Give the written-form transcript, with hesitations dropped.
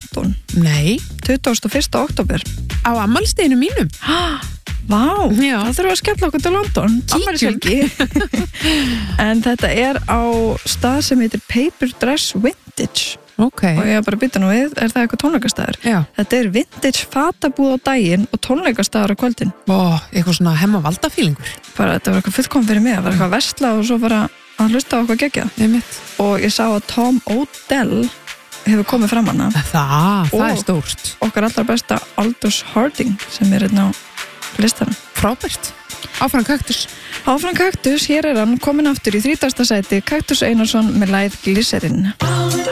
London. Nei. 21. október. Á afmælisdeginum mínum. Vá, Já. það þurfum að skella okkur til London. Afmælishelgi. En þetta á stað sem heitir Paper Dress Vintage. Ok. Og ég bara býta nú við, það eitthvað tónleikastæður? Já. Þetta vintage fatabúð á daginn og tónleikastæður á kvöldin. Eitthvað svona hemmavaldafílingur. Þetta var eitthvað fullkom fyrir mig, það var eitthvað versla og svo bara að hlusta á eitthvað geggjað. Einmitt. Og ég sá að Tom Odell hefur komið fram hana. Það stórt. Okkar allra besta Aldous Harding sem hérna á listanum. Frábært. Áfram Kaktus. Áfram Kaktus, hér hann komin aftur í 30. sæti, Kaktus Einarsson með lagið Glycerin.